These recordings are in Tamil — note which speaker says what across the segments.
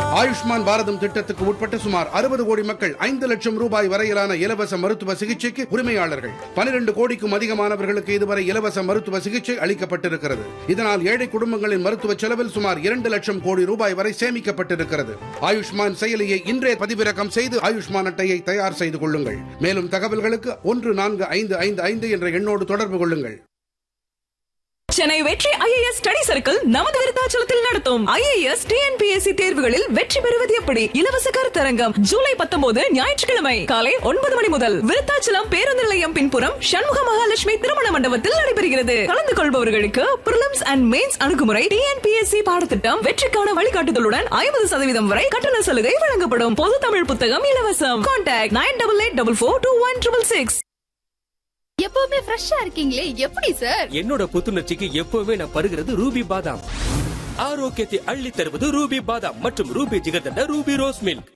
Speaker 1: ஆயுஷ்மான் பாரதம் திட்டத்துக்கு உட்பட்ட சுமார் 60 கோடி மக்கள் 5 லட்சம் ரூபாய் வரையிலான இலவச மருத்துவ சிகிச்சைக்கு உரிமையாளர்கள். 12 கோடிக்கும் அதிகமானவர்களுக்கு இதுவரை இலவச மருத்துவ சிகிச்சை அளிக்கப்பட்டிருக்கிறது. இதனால் ஏழை குடும்பங்களின் மருத்துவ செலவில் சுமார் 2 லட்சம் கோடி ரூபாய் வரை சேமிக்கப்பட்டிருக்கிறது. ஆயுஷ்மான் செயலியை இன்றே பதிவிறக்கம் செய்து ஆயுஷ்மான் அட்டையை தயார் செய்து கொள்ளுங்கள். மேலும் தகவல்களுக்கு 14555 என்ற எண்ணோடு தொடர்பு கொள்ளுங்கள்.
Speaker 2: சென்னை வெற்றி IAS ஸ்டடி சர்க்கிள் நமது விருத்தாச்சலத்தில் நடத்தும் IAS TNPSC தேர்வுகளில் வெற்றி பெறுவது எப்படி இலவச கருத்தரங்கம் ஜூலை 19 ஞாயிற்றுக்கிழமை காலை 9 மணி முதல் விருத்தாச்சலம் பேருந்து நிலையம் பின்புறம் சண்முக மகாலட்சுமி திருமண மண்டபத்தில் நடைபெறுகிறது. கலந்து கொள்பவர்களுக்கு பிரிலிம்ஸ் அண்ட் மெயின்ஸ் அணுகுமுறை TNPSC பாடத்திட்டம் வெற்றிக்கான வழிகாட்டுதலுடன் 50% வரை கட்டண சலுகை வழங்கப்படும். பொது தமிழ் புத்தகம் இலவசம். கான்டாக்ட் 9884421666.
Speaker 3: எப்பவுமே ஃப்ரெஷ்ஷா இருக்கீங்களே, எப்படி சார்?
Speaker 4: என்னோட புத்துணர்ச்சிக்கு எப்பவுமே நான் பருகிறது ரூபி பாதாம். ஆரோக்கியத்தை அள்ளி தருவது ரூபி பாதாம் மற்றும் Ruby jigarthanda Ruby rose milk.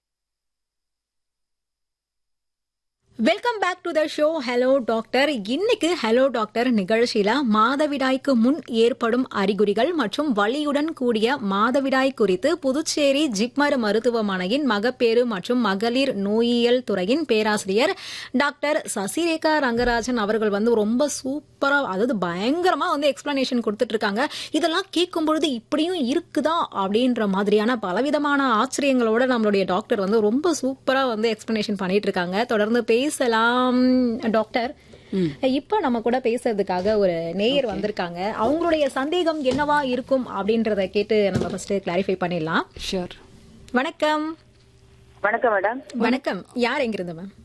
Speaker 5: Welcome back to the show hello doctor. இன்னைக்கு ஹலோ டாக்டர் நிகழ்ச்சியில மாதவிடாய்க்கு முன் ஏற்படும் அறிகுறிகள் மற்றும் வலியுடன் கூடிய மாதவிடாய் குறித்து புதுச்சேரி ஜிப்மர் மருத்துவமனையின் மகப்பேறு மற்றும் மகளிர் நோயியல் துறையின் பேராசிரியர் டாக்டர் சசிரேகா ரங்கராஜன் அவர்கள் ரொம்ப சூப்பரா, அதாவது பயங்கரமா எக்ஸ்பிளனேஷன் கொடுத்துட்டு இருக்காங்க. இதெல்லாம் கேட்கும் பொழுது இப்படியும் இருக்குதா அப்படின்ற மாதிரியான பலவிதமான ஆச்சரியங்களோட நம்மளுடைய டாக்டர் ரொம்ப சூப்பரா எக்ஸ்பிளனேஷன் பண்ணிட்டு இருக்காங்க. தொடர்ந்து பேசலாம் டாக்டர். இப்ப நம்ம கூட பேசுறதுக்காக ஒரு நேயர் வந்திருக்காங்க. அவங்களுடைய சந்தேகம் என்னவா இருக்கும் அப்படின்றத கேட்டு நம்ம ஃபர்ஸ்ட் கிளாரிஃபை பண்ணிடலாம்.
Speaker 2: ஷூர்.
Speaker 5: வணக்கம்.
Speaker 6: வணக்கம் மேடம்.
Speaker 5: வணக்கம். யார் எங்கிருந்து மேம்?